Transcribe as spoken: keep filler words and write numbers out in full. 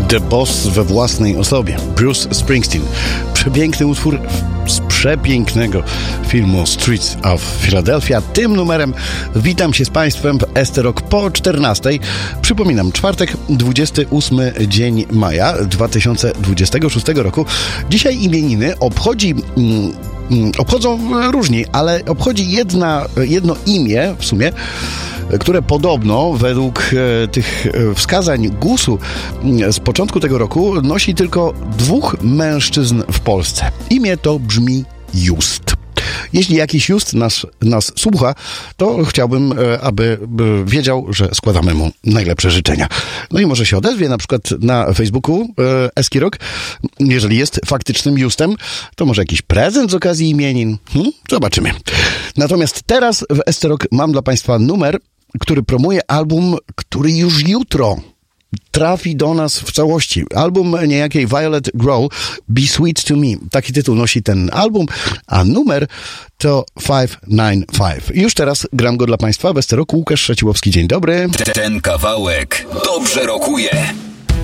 The Boss we własnej osobie. Bruce Springsteen. Przepiękny utwór z przepięknego filmu Streets of Philadelphia. Tym numerem witam się z Państwem w S T Rock po czternastej. Przypominam, czwartek, dwudziesty ósmy dzień maja dwa tysiące dwudziestego szóstego roku. Dzisiaj imieniny obchodzi... Mm, obchodzą różni, ale obchodzi jedna, jedno imię w sumie, które podobno według e, tych wskazań gusu z początku tego roku nosi tylko dwóch mężczyzn w Polsce. Imię to brzmi Just. Jeśli jakiś Just nas, nas słucha, to chciałbym, e, aby e, wiedział, że składamy mu najlepsze życzenia. No i może się odezwie na przykład na Facebooku e, Eski Rock. Jeżeli jest faktycznym Justem, to może jakiś prezent z okazji imienin. Hmm? Zobaczymy. Natomiast teraz w S T Rock mam dla Państwa numer, który promuje album, który już jutro trafi do nas w całości. Album niejakiej Violet Grow, Be Sweet to Me. Taki tytuł nosi ten album, a numer to pięćset dziewięćdziesiąt pięć. Już teraz gram go dla Państwa w S T Rock. Łukasz Szaciłowski, dzień dobry. Ten kawałek dobrze rokuje.